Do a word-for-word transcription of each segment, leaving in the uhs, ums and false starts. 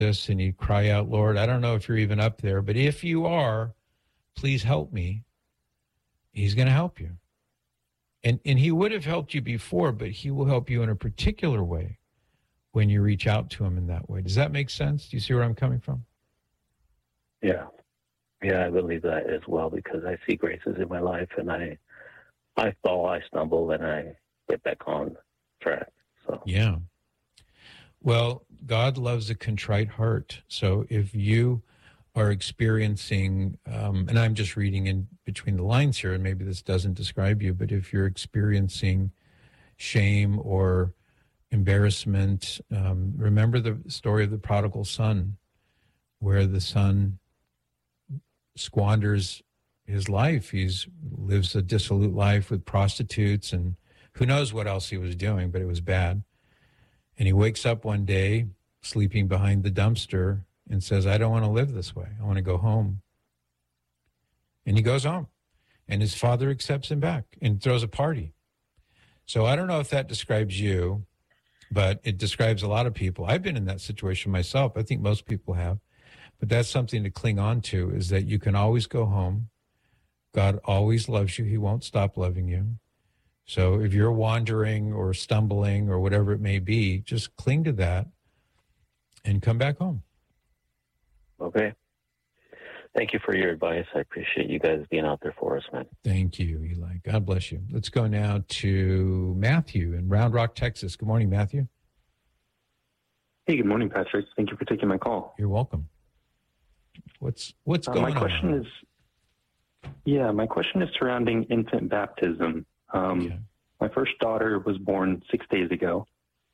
this, and he'd cry out, Lord, I don't know if you're even up there, but if you are, please help me. He's going to help you. And and he would have helped you before, but he will help you in a particular way when you reach out to him in that way. Does that make sense? Do you see where I'm coming from? Yeah. Yeah, I believe that as well, because I see graces in my life, and I I fall, I stumble, and I get back on track. So yeah. Well, God loves a contrite heart. So if you are experiencing, um, and I'm just reading in between the lines here, and maybe this doesn't describe you, but if you're experiencing shame or embarrassment, um, remember the story of the prodigal son, where the son squanders his life. He's lives a dissolute life with prostitutes, and who knows what else he was doing, but it was bad. And he wakes up one day sleeping behind the dumpster and says, I don't want to live this way. I want to go home. And he goes home, and his father accepts him back and throws a party. So I don't know if that describes you, but it describes a lot of people. I've been in that situation myself. I think most people have. But that's something to cling on to, is that you can always go home. God always loves you. He won't stop loving you. So if you're wandering or stumbling or whatever it may be, just cling to that and come back home. Okay. Thank you for your advice. I appreciate you guys being out there for us, man. Thank you, Eli. God bless you. Let's go now to Matthew in Round Rock, Texas. Good morning, Matthew. Hey, good morning, Patrick. Thank you for taking my call. You're welcome. What's what's uh, going on? My question on? is, yeah, my question is surrounding infant baptism. Um, okay. My first daughter was born six days ago,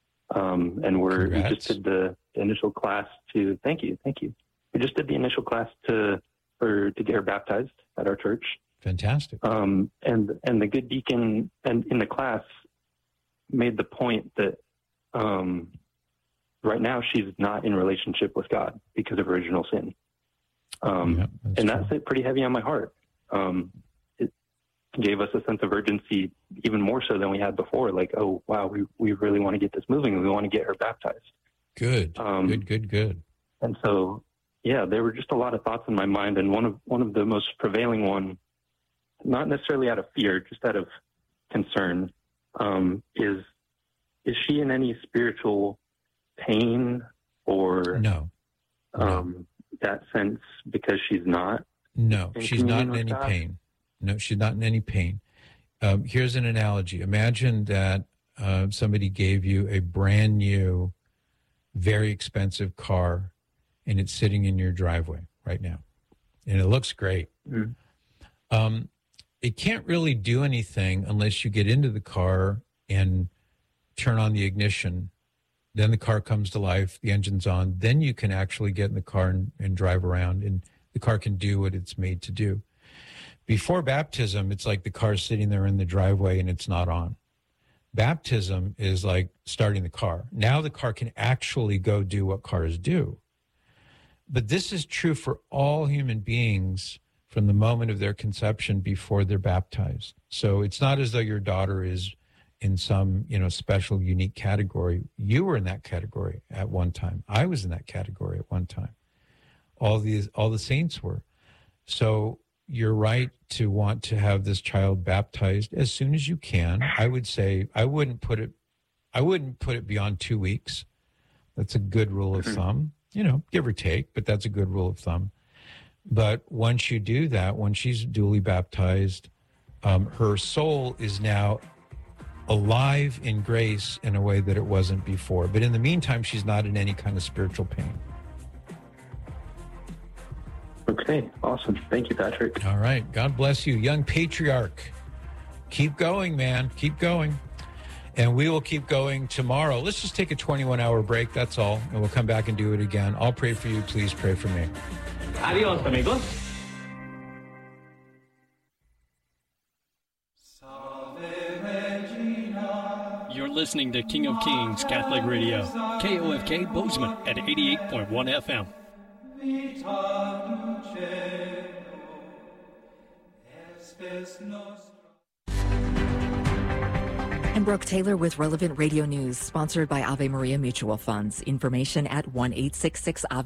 um, and we're Congrats. we just did the, the initial class to. Thank you, thank you. We just did the initial class to for to get her baptized at our church. Fantastic. Um, and and the good deacon and in the class made the point that um, right now she's not in relationship with God because of original sin. Um, yeah, that's and that's true. Pretty heavy on my heart. Um, it gave us a sense of urgency, even more so than we had before. Like, oh, wow, we, we really want to get this moving, and we want to get her baptized. Good, um, good, good, good. And so, yeah, there were just a lot of thoughts in my mind, and one of one of the most prevailing one, not necessarily out of fear, just out of concern, um, is is she in any spiritual pain or no? Um, no. That sense because she's not? No, she's not in any God? pain. No, she's not in any pain. Um, here's an analogy. Imagine that uh, somebody gave you a brand new, very expensive car, and it's sitting in your driveway right now, and it looks great. Mm. Um, it can't really do anything unless you get into the car and turn on the ignition. Then the car comes to life, the engine's on. Then you can actually get in the car and, and drive around, and the car can do what it's made to do. Before baptism, it's like the car's sitting there in the driveway and it's not on. Baptism is like starting the car. Now the car can actually go do what cars do. But this is true for all human beings from the moment of their conception before they're baptized. So it's not as though your daughter is in some, you know, special, unique category. You were in that category at one time. I was in that category at one time. All these, all the saints were. So you're right to want to have this child baptized as soon as you can. I would say I wouldn't put it, I wouldn't put it beyond two weeks. That's a good rule of thumb, you know, give or take, but that's a good rule of thumb. But once you do that, when she's duly baptized, um, her soul is now alive in grace in a way that it wasn't before. But in the meantime, she's not in any kind of spiritual pain. Okay, awesome. Thank you, Patrick. All right. God bless you. Young patriarch. Keep going, man. Keep going. And we will keep going tomorrow. Let's just take a twenty-one hour break. That's all. And we'll come back and do it again. I'll pray for you. Please pray for me. Adios, amigos. You're listening to King of Kings Catholic Radio, K O F K Bozeman at eighty-eight point one F M. And Brooke Taylor with Relevant Radio News, sponsored by Ave Maria Mutual Funds. Information at one eight six six Ave.